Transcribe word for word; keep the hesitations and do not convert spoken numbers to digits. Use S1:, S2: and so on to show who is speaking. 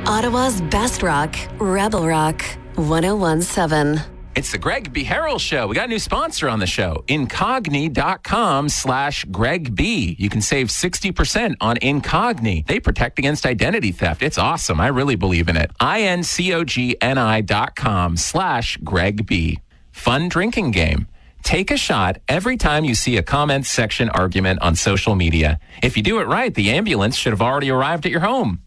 S1: Ottawa's best rock, Rebel Rock, one oh one point seven.
S2: It's the Greg B. Harrell Show. We got a new sponsor on the show, Incogni.com slash Greg B. You can save sixty percent on Incogni. They protect against identity theft. It's awesome. I really believe in it. I-N-C-O-G-N-I dot com slash Greg B. Fun drinking game. Take a shot every time you see a comment section argument on social media. If you do it right, the ambulance should have already arrived at your home.